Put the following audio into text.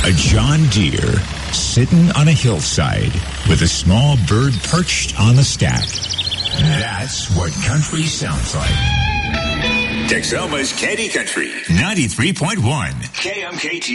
A John Deere sitting on a hillside with a small bird perched on the stack. That's what country sounds like. Texoma's Candy Country. 93.1 KMKT.